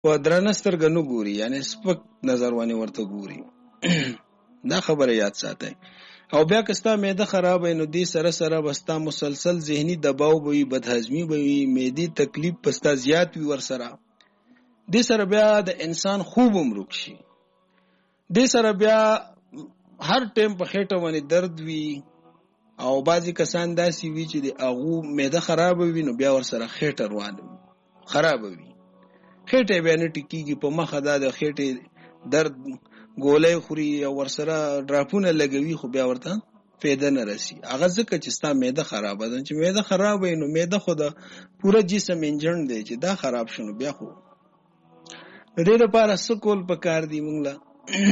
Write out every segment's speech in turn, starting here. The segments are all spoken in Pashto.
په درنه سترګه نه ګوري، یعنی سپک نظر باندې ورته ګوري. دا خبره یاد ساتئ. او بیا که ستا معده خراب نو دې سره سره بستا مسلسل ذهني دباو به وي، بدهضمي به وي، معدې تکلیف پستا زیات وي ورسره. دې سره بیا د انسان خوب هم ورک شي. دې سره بیا هر ټیم په خېټه باندې درد وي، او بعضی کسان داسې وي چې د هغو معده خراب وي نو بیا ورسره خېټه روان خراب وي، خېټه بیا نه ټیکيږي، په مخه دا د خېټې درد ګولۍ خوري او ورسره ډراپونه لګوي، خو بیا ورته فایده نه رسي. هغه ځکه چې ستا معده خرابه ده. چې معده خراب وي نو معده خو د پوره جسم انجن دی، چې دا خراب شنو بیا خو د دې لپاره څه کول پکار دي موږ له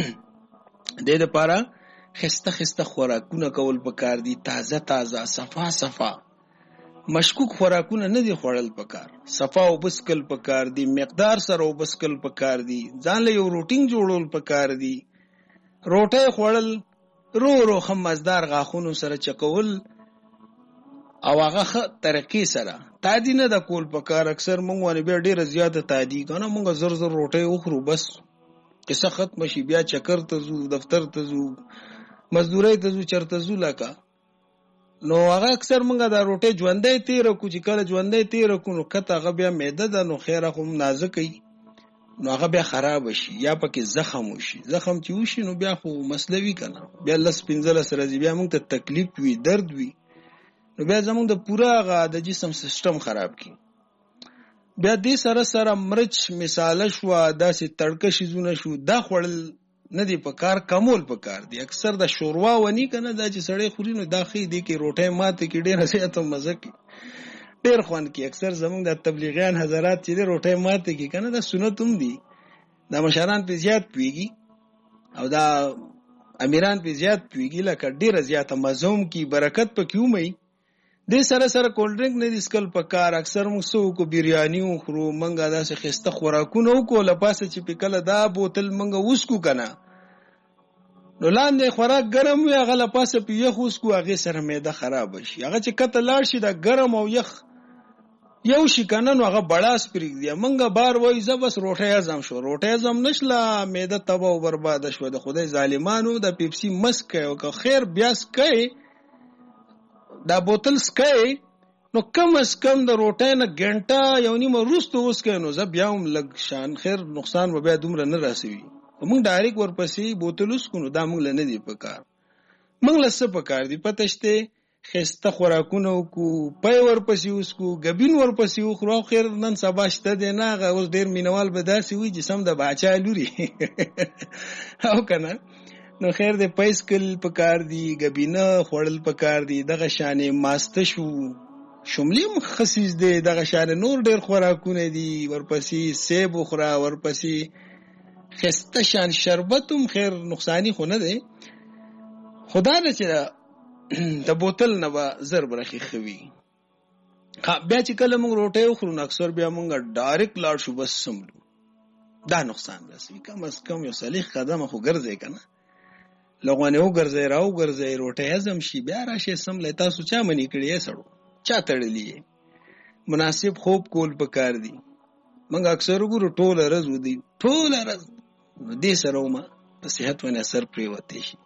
د دې لپاره خسته خسته خوراکونه کول پکار دي، تازه تازه صفا صفا مشکوک خوراکونه نه دي خوړل پکار، صفا او بسکل پکار دي، مقدار سره او بسکل پکار دي، ځان له یو روټین جوړول پکار دي. روټي خوړل رو رو خمزدار غاخونو سره چکول او هغه طریقې سره تادی نه د کول پکار. اکثر مونږ باندې بیا ډیره زیاته تادی کنه، مونږ زر زر روټي وخورو بس کیسه ختم شي، بیا چکر ته زو، دفتر ته زو، مزدوري ته زو، چرته زو لکه. نو هغه اکثر مونږه دا روټي ژوندۍ تیر کو، چې کله ژوندۍ تیر کو نو کته هغه بیا معده ده، نو خیره خو نازکې نو هغه بیا خراب شي یا پکې زخم وشي. زخم چې وشي نو بیا خو مسلوي کنه، بیا لس 15 ورځې بیا مونږ ته تکلیف وي، درد وي، نو بیا زمونږ د پورا هغه د جسم سیستم خراب کی. بیا دې سره سره مرچ مثاله شو، داسې تړکه شیزونه شو، دا خوړل نه دی پکار، کمول پکار دی. اکثر د شوروا ونی کنه دا چې سړی خوري نو دا خې دی کې روټي ماته کې ډېر زیاته مزه کی، ډېر خوان کی. اکثر زمونږ د تبلیغیان حضرات چې روټي ماته کې کنه دا سنت هم دي، دا مشران په زیات پیږي او دا امیران په زیات پیږي، لکه ډېر زیاته مزوم کی، برکت پکې ومي. دې سره سره کول ډرینګ نه دي سکل پکار. اکثر موږ سو کو بریانی خورو، منګه داسې خسته خوراکونه وکړو، لپاسه چې په کله دا بوتل منګه وسکو کنه نو لاندې خوراک ګرم وي، هغه لپاسه په یخ وسکو، هغه سره معده خراب شي. هغه چې کته لاړ شي دا ګرم او یخ یو شي کنه نو هغه بڑاس پرېږدي. منګه بار وای ز بس روټي اعظم شو، روټي اعظم نشله، معده تباہ او برباد شو. د خدای ظالمانو د پیپسي مسک او که خیر بیا سکي دا بوتل سکي نو کم از کم د روټي نه غنټه یو نیمه وروسته وسکي نو زه بیا هم لږ شان خیر نقصان به بیا دومره نه راسوي. موږ ډایرک ورپسې بوتل وسکو نو دا موږ نه دی پکار. موږ لسه پکار دی پته شته خسته خوراکونه کو، پي ورپسې وسکو، غبین ورپسې وخورو. خیر نن سبا شته دی نه، اوس ډیر مینوال به داسې وي چې سم د باچا لوري او کنه نو خیر دې پیسکل پکار دی، غبینه خوړل پکار دی. دغه شانې ماسته شو، شملې مخصیص دی، دغه شانې نور ډیر خوراکونه دي، ورپسې سیب وخوره، ورپسې خسته شان شربتم خیر نقصانی خو نه دی، خدا نه چې د بوتل نه به زر برخې خوي. بیا چې کله موږ روټي وخورو نو اکثر بیا موږ ډایرک لاړ شو بس سملو، دا نقصان رسوي. کم از کم یو صالح قدم خو ګرځي کنه، لغونه وګرځي راو ګرځي روټي هضم شي، بیا راشي سملې. تاسو چا منی کړی سړو چا تړلی؟ مناسب خوب کول پکار دي. موږ اکثر وګورو ټول ورځ ودی، ټول ورځ دې سره ما په صحت باندې اثر پریوتی شي.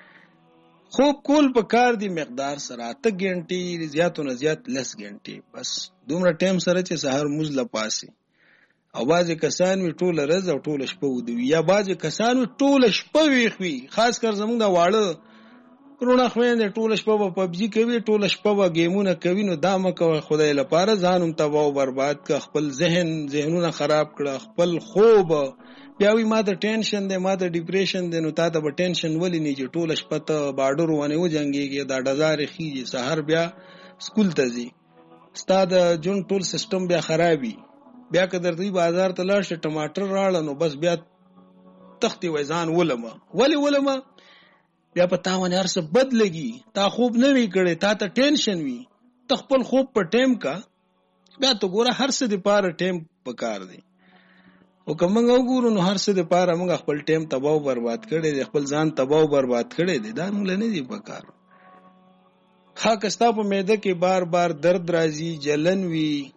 خوب کول پکار دي مقدار سره، 8 غنټې زیاتو نه زیات 10 غنټې، بس دومره ټایم سره چې سحر موز لپاسي. او بعضې کسان وي ټوله ورځ او ټوله شپه ودوي، یا بعضې کسان وي ټوله شپه ویښ وي. خاص کر زموږ د واړه وروڼه خویندې ټوله شپه به پبجي کوي، ټوله شپه به ګیمونه کوي. نو دا مه کوه خدای لپاره، ځان هم تباه او برباد کړه، خپل ذهنونه خراب کړه، خپل خوب. بیا وي ما ته ټینشن دی، ما ته ډیپریشن دی. نو تا ته به ټینشن ولې نه چې ټوله شپه ته باډر باندې وجنګېږي، دا ډزارې خېږي، سهار بیا سکول ته ځي، ستا د ژوند ټول سیسټم بیا خرابي. بیا که درته بازار ته لاړ شي ټماټر راړه نو بس بیا تختې وای ځان ولمه. ولې ولمه؟ بیا په تا باندې هر څه بد لګي، تا خوب نه وي کړی، تا ته ټینشن وي. ته خپل خوب په ټایم کا، بیا ته ګوره هر څه دپاره ټایم پکار دی. او که موږ وګورو نو هر څه دپاره موږ خپل ټایم تباه او برباد کړی دی، خپل ځان تباه او برباد کړی دی. دا موږ له نه دی پکار. ښه که ستا په معده کې بار بار درد راځي، جلن وي،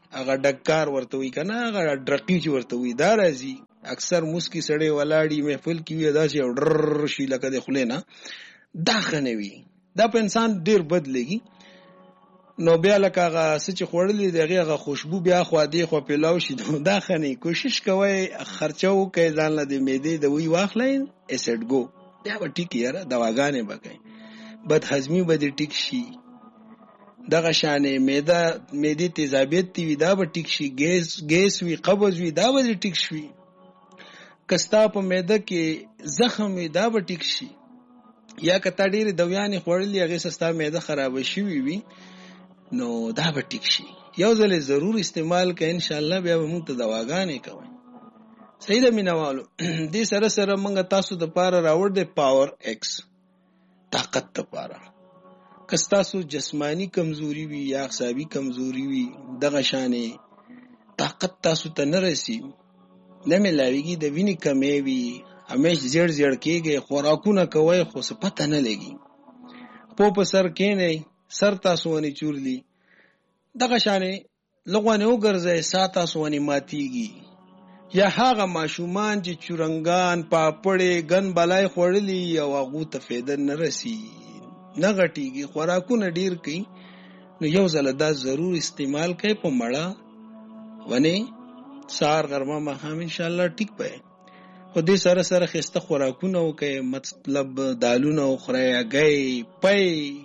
هغه ډکار ورته وي کنه، هغه ډرقی چې ورته وي دا راځي. اکثر مسکی سړی ولاړی محفل کې وي داسې او ډر شي لکه د خولې نه، دا ښه نه وي، دا په انسان ډیر بد لګي. نو بیا لکه هغه څه چې خوړلي د هغې هغه خوشبو بیا خوا دې خوا پیلاو شي، دا ښه نه. کوشش کوئ خرچه وکئ ځان له د معدې دوی واخلئ اسیډ ګو، بیا به ټیک یاره دواګانې به کوئ، بد هضمي به دې ټیک شي. دغه شانې معدې تیزابیت وي دا به ټیک شي، ګیس وي قبض وي دا به دې ټیک شي، که ستا په معده کې زخم وي دا به ټیک شي، یا که تا ډېرې دویانې خوړلي هغې څه ستا معده خرابه شوي وي نو دا به ټیک شي. یو ځل ضرور استعمال کوئ انشاءالله، بیا به موږ ته دواګانې کوئ. صحیح ده مینوالو. دې سره سره موږ تاسو دپاره راوړ دی پاور ایکس، طاقت دپاره. که ستاسو جسمانی کمزوري وي یا اعصابي کمزوري وي، دغه شانې طاقت تاسو ته نه رسي، نه میلاویږي، د وینې کمی وي، همیش زیړ زیړ کېږئ، خوراکونه کوئ خو څه پته نه لګي، په سر کښېنئ سر تاسو ونې چورلي، دغه شانې لږ ونې وګرځئ ساه تاسو ونې ماتېږي. یا هغه ماشومان چې چورنګان پاپړې ګن بلای خوړلي او هغو ته فایده نه رسي، نه غټېږي، خوراکونه ډېر کوي، نو یو ځله دا ضرور استعمال کوئ په مړه ونې، سهار غرمه ماښام انشاءالله ټیک به یې. خو دې سره سره ښایسته خوراکونه وکئ، مطلب دالونه وخورئ، هګۍ، پی،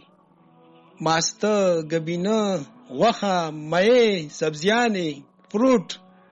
ماسته، ګبینه، غوښه، میوې، سبزیانې، فروټ،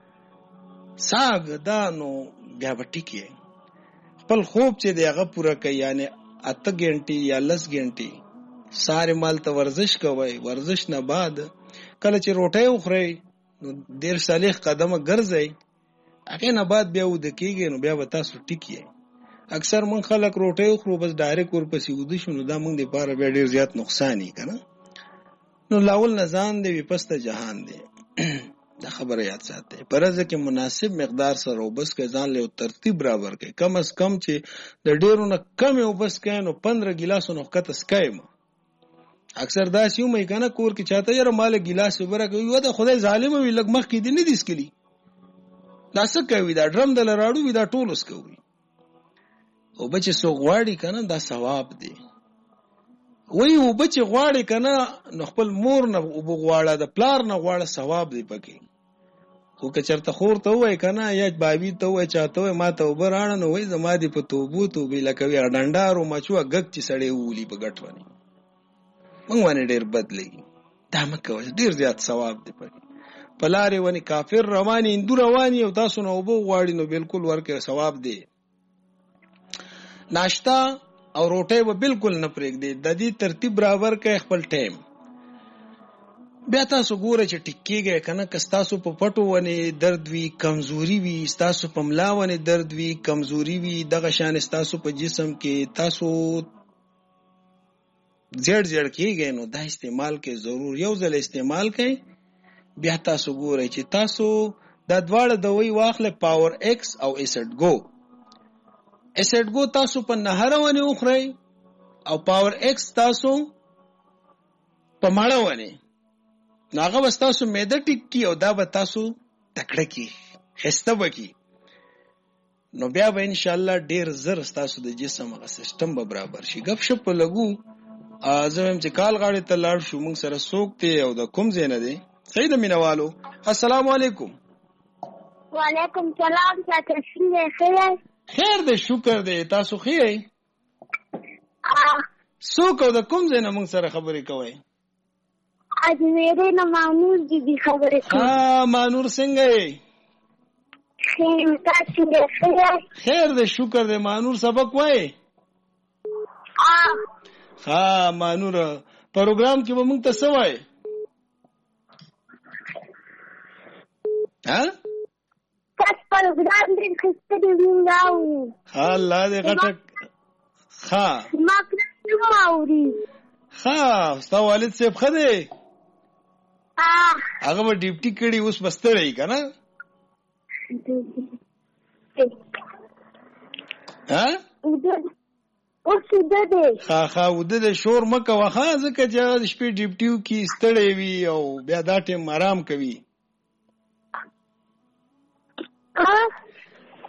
ساګ، دا نو بیا به ټیک یې. خپل خوب چې دی هغه پوره کوئ، یعنې 8 ګنټې یا 10 ګنټې سارې مال ته ورزش کوئ. ورزش نه بعد کله چې روټۍ وخورئ نو 40 قدمه ګرځئ، هغې نه بعد بیا وده کېږئ، نو بیا به تاسو ټیک یې. اکثر موږ خلک روټۍ وخورو بس ډایرکټ ورپسې وده شو، نو دا موږ دپاره بیا ډېر زیات نقصان یې که نه. نو لاول نه ځان دی وي پس ته جهان دی. دا خبره یاد ساتئ. په ورځ کې مناسب مقدار سره اوبس کوئ، ځان له یو ترتیب برابر کوئ. کم از کم چې د ډېرو نه کمې اوبس کوئ نو 15 ګیلاسو نه ښکته څکئ مه. اکثر داسې ومئ که نه کور کې چاته یاره ما لږ ګیلاس اوبه راکوي، وه د خدای ظالمه وي لږ مخکې دې نه دي څکلي، دا څه کوي، دا ډرم دله راړو وي دا ټول وڅکوي. اوبه چې څوک غواړي که نه دا ثواب دی. وایي اوبه چې غواړې که نه نو خپل مور نه اوبه غواړه، د پلار نه غواړه، ثواب دی پکې. خو که چېرته خور ته ووایې که نه یا بابي ته ووایې چا ته ووایې ما ته اوبه راړه، نو وایي زما دې په توبو توبې لکه وي ډنډار و مچوه ګک چې سړی وولي په ګټ ونې، موږ باندې ډېر بد لګي. دا مه کوئ، ډېر زیات ثواب دی پکې. په لارې ونې کافر روانې هندو روانې او تاسو نه اوبه غواړي نو بالکل ورکړئ، ثواب دی. ناشته او روټۍ به بالکل نه پرېږدئ، د دې ترتیب برابر کړئ خپل ټایم. بیا تاسو ګوره چې ټیک کېږئ که نه. که ستاسو په پټو ونې درد وي، کمزوري وي، ستاسو په ملا ونې درد وي، کمزوري وي، دغه شان ستاسو په جسم کې تاسو زیړ زیړ کېږئ نو دا استعمال کوئ، ضرور یو ځل استعمال کوئ. بیا تاسو ګورئ چې تاسو دا دواړه دوی واخلئ، پاور ایکس او اسیډ ګو. اسیډ ګو تاسو په نهره ونې وخورئ او پاور ایکس تاسو په مړه ونې، نو هغه به ستاسو معده ټیک کي او دا به تاسو تکړه کي، ښایسته به کي. نو بیا به انشاءالله ډېر زر ستاسو د جسم هغه سیسټم به برابر شي. ګپ شپ په لګو زه وایم چې کال غاړې ته لاړ شو، موږ سره څوک دی او د کوم ځای نه دی؟ صحیح ده مینوالو. السلام علیکم. وعلیکم سلام. تاسو څنګه خیر؟ خیر دی، شکر دی. تاسو ښه یئ؟ څوک او د کوم ځای نه موږ سره خبرې کوئ؟ اجمیرې نه مانور دي خبرې کوي. مانور څنګه یې؟ خیر. تاسو څنګه خیر؟ خیر دی، شکر دی. مانور سبق وایې؟ مانور پروګرام کې به موږ ته څه وایې؟ تاسو پروګرام ډېر ښایسته دی، موږ اورو. الله دې غټک. ما پرې اوري. ستا والد صاحب ښه دی؟ هغه به ډیوټي کړي، اوس به ستړی که نه؟ اوس وده دی. وده دی، شور مه کوه ځکه چې هغه د شپې ډیوټي وکړي، ستړی وي او بیا دا ټایم آرام کوي.